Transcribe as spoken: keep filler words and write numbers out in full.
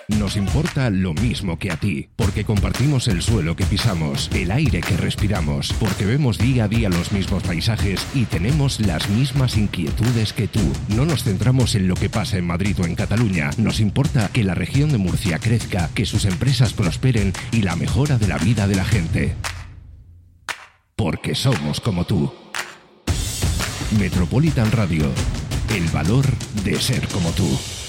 Nos importa lo mismo que a ti, porque compartimos el suelo que pisamos, el aire que respiramos, porque vemos día a día los mismos paisajes y tenemos las mismas inquietudes que tú. No nos centramos en lo que pasa en Madrid o en Cataluña. Nos importa que la región de Murcia crezca, que sus empresas prosperen y la mejora de la vida de la gente. Porque somos como tú. Metropolitan Radio. El valor de ser como tú.